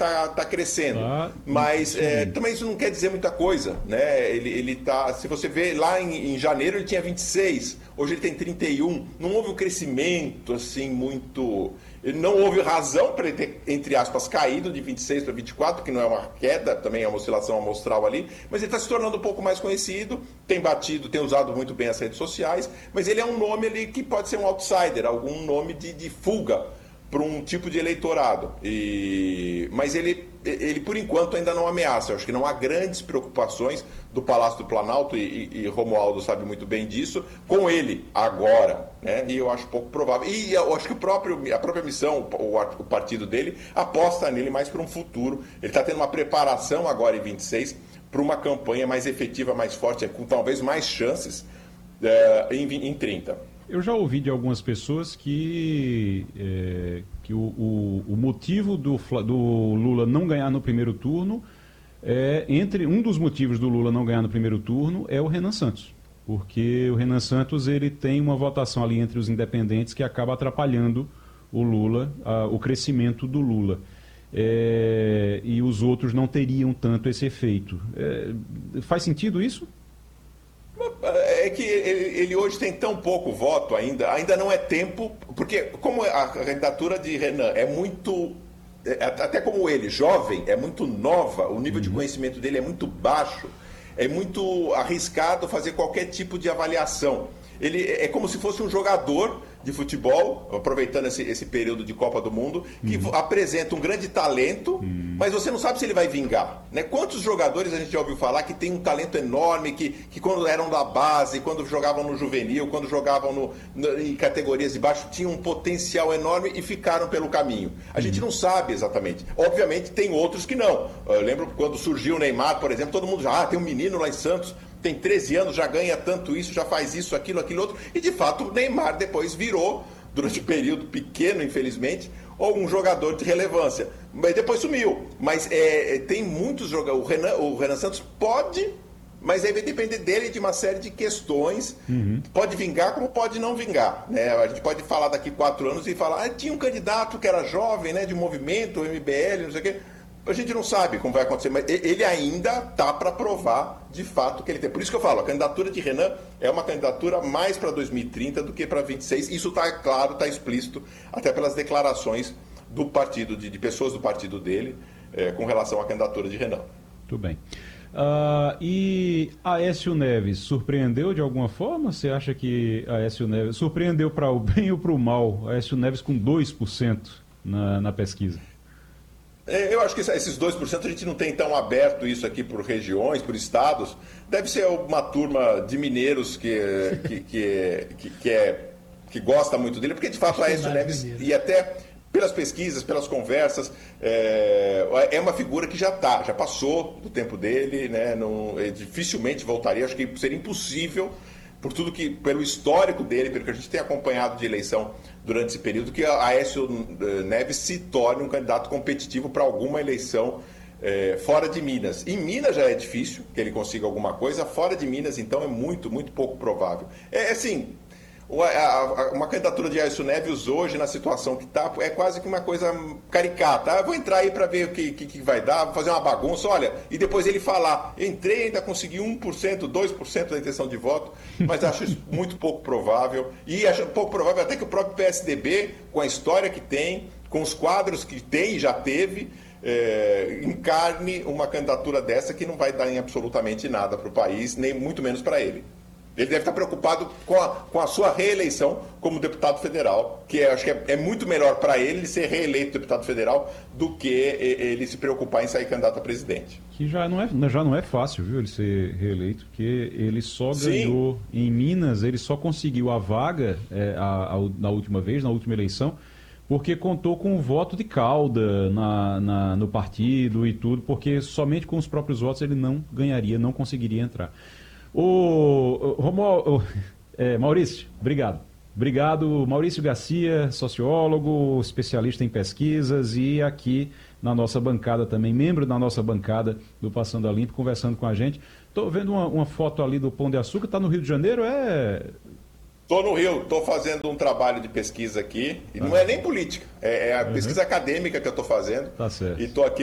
tá crescendo. Mas também isso não quer dizer muita coisa, né? Ele tá, se você vê lá em janeiro ele tinha 26, hoje ele tem 31. Não houve um crescimento assim muito. Não houve razão para ele ter, entre aspas, caído de 26 para 24, que não é uma queda, também é uma oscilação amostral ali, mas ele está se tornando um pouco mais conhecido, tem usado muito bem as redes sociais, mas ele é um nome ali que pode ser um outsider, algum nome de fuga para um tipo de eleitorado. Mas ele, por enquanto, ainda não ameaça. Eu acho que não há grandes preocupações do Palácio do Planalto, e Romualdo sabe muito bem disso, com ele agora, né? E eu acho pouco provável. E eu acho que a própria missão, o partido dele, aposta nele mais para um futuro. Ele está tendo uma preparação agora em 26 para uma campanha mais efetiva, mais forte, com talvez mais chances em 30. Eu já ouvi de algumas pessoas que o motivo do Lula não ganhar no primeiro turno, um dos motivos do Lula não ganhar no primeiro turno é o Renan Santos. Porque o Renan Santos ele tem uma votação ali entre os independentes que acaba atrapalhando o Lula, o crescimento do Lula. E os outros não teriam tanto esse efeito. Faz sentido isso? É que ele hoje tem tão pouco voto ainda não é tempo, porque como a candidatura de Renan é muito, até como ele, jovem, é muito nova, o nível de conhecimento dele é muito baixo, é muito arriscado fazer qualquer tipo de avaliação. Ele é como se fosse um jogador de futebol, aproveitando esse período de Copa do Mundo, que apresenta um grande talento, mas você não sabe se ele vai vingar, né? Quantos jogadores a gente já ouviu falar que tem um talento enorme, que quando eram da base, quando jogavam no juvenil, quando jogavam em categorias de baixo, tinham um potencial enorme e ficaram pelo caminho. A gente não sabe exatamente. Obviamente tem outros que não. Eu lembro quando surgiu o Neymar, por exemplo, todo mundo já, tem um menino lá em Santos, tem 13 anos, já ganha tanto isso, já faz isso, aquilo outro. E, de fato, o Neymar depois virou, durante um período pequeno, infelizmente, um jogador de relevância. Mas depois sumiu. Mas tem muitos jogadores. O Renan Santos pode, mas aí vai depender dele de uma série de questões. Pode vingar como pode não vingar, né? A gente pode falar daqui 4 anos e falar, tinha um candidato que era jovem, né, de movimento, MBL, não sei o quê. A gente não sabe como vai acontecer, mas ele ainda está para provar de fato que ele tem. Por isso que eu falo, a candidatura de Renan é uma candidatura mais para 2030 do que para 26. Isso está claro, está explícito, até pelas declarações do partido, de pessoas do partido dele, com relação à candidatura de Renan. Muito bem. E Aécio Neves surpreendeu de alguma forma? Você acha que Aécio Neves surpreendeu para o bem ou para o mal? Aécio Neves com 2% na pesquisa. Eu acho que esses 2% a gente não tem tão aberto isso aqui por regiões, por estados. Deve ser uma turma de mineiros que gosta muito dele, porque de fato a Aécio Neves, e até pelas pesquisas, pelas conversas, é uma figura que já passou do tempo dele, né? Dificilmente voltaria, acho que seria impossível, pelo histórico dele, pelo que a gente tem acompanhado de eleição durante esse período, que Aécio Neves se torne um candidato competitivo para alguma eleição fora de Minas. Em Minas já é difícil que ele consiga alguma coisa, fora de Minas, então, é muito, muito pouco provável. Assim, uma candidatura de Aécio Neves hoje, na situação que está, é quase que uma coisa caricata. Eu vou entrar aí para ver o que vai dar, vou fazer uma bagunça, olha, e depois ele falar, entrei, ainda consegui 1%, 2% da intenção de voto, mas acho isso muito pouco provável. E acho pouco provável até que o próprio PSDB, com a história que tem, com os quadros que tem e já teve, encarne uma candidatura dessa que não vai dar em absolutamente nada para o país, nem muito menos para ele. Ele deve estar preocupado com a sua reeleição como deputado federal, que acho que é muito melhor para ele ser reeleito deputado federal do que ele se preocupar em sair candidato a presidente. Que já não é fácil, viu, ele ser reeleito, porque ele só ganhou em Minas, ele só conseguiu a vaga na última vez, na última eleição, porque contou com o voto de cauda no partido e tudo, porque somente com os próprios votos ele não ganharia, não conseguiria entrar. Maurício, obrigado. Obrigado, Maurício Garcia, sociólogo, especialista em pesquisas e aqui na nossa bancada também, membro da nossa bancada do Passando a Limpo, conversando com a gente. Estou vendo uma foto ali do Pão de Açúcar, está no Rio de Janeiro, Estou no Rio, estou fazendo um trabalho de pesquisa aqui, e não é nem política, é a pesquisa acadêmica que eu estou fazendo. Tá certo. E estou aqui